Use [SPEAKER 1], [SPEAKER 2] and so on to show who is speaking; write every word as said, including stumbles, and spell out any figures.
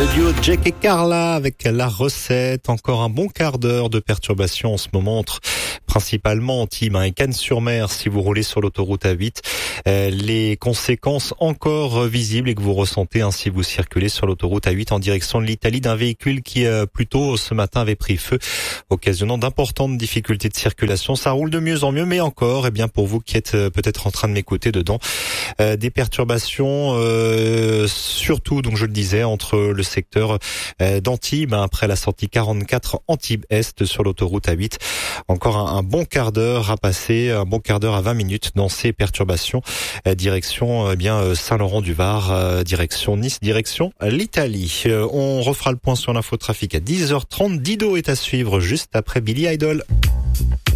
[SPEAKER 1] Le duo Jack et Carla avec la recette. Encore un bon quart d'heure de perturbation en ce moment entre principalement Antibes et Cannes-sur-Mer si vous roulez sur l'autoroute A huit. Euh, les conséquences encore visibles et que vous ressentez hein, si vous circulez sur l'autoroute A huit en direction de l'Italie d'un véhicule qui euh, plus tôt ce matin avait pris feu, occasionnant d'importantes difficultés de circulation. Ça roule de mieux en mieux, mais encore, eh bien pour vous qui êtes euh, peut-être en train de m'écouter dedans, euh, des perturbations euh, surtout, donc je le disais, entre le secteur euh, d'Antibes, hein, après la sortie quarante-quatre Antibes-Est sur l'autoroute A huit. Encore un, un bon quart d'heure à passer, un bon quart d'heure à vingt minutes dans ces perturbations. Euh, direction eh bien Saint-Laurent-du-Var, euh, direction Nice, direction l'Italie. Euh, on refera le point sur l'infotrafic à dix heures trente. Dido est à suivre juste après Billy Idol.